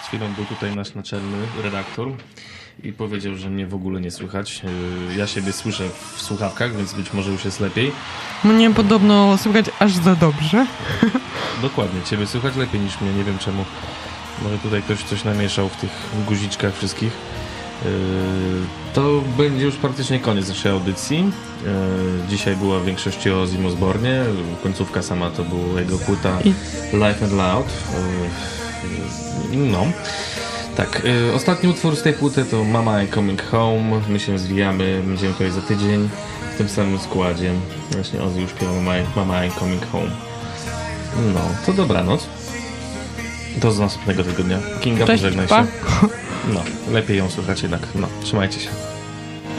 chwilą był tutaj nasz naczelny redaktor i powiedział, że mnie w ogóle nie słychać. Ja siebie słyszę w słuchawkach, więc być może już jest lepiej. Mnie podobno słychać aż za dobrze. Dokładnie, ciebie słychać lepiej niż mnie, nie wiem czemu. Może tutaj ktoś coś namieszał w tych guziczkach wszystkich. To będzie już praktycznie koniec naszej audycji. Dzisiaj była w większości o Ozzy Osbournie. Końcówka sama to była jego płyta Live and Loud. No. Tak, ostatni utwór z tej płyty to Mama I'm Coming Home. My się zwijamy, będziemy tutaj za tydzień w tym samym składzie. Właśnie Ozzy już śpiewa Mama I'm Coming Home. No, to dobranoc. Do następnego tygodnia. Kinga, cześć, pożegnaj pa. się. No, lepiej ją słuchać jednak. No, trzymajcie się.